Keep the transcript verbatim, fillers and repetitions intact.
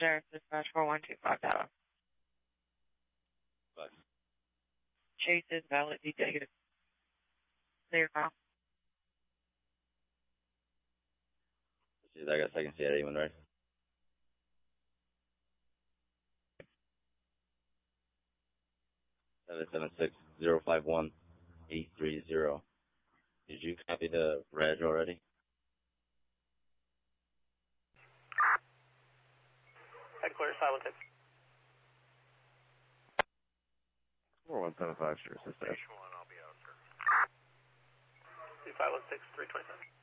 Sheriff Dispatch four one two five data. Bye. Chase is valid. You take it. Clear file. Let's see, I guess I can see that even right. Seven seven six zero five one eight three zero. Did you copy the reg already? Headquarters five one six. four one seven five, Sheriff Dispatch. Station one, I'll be out, sir. five one six, three twenty-seven.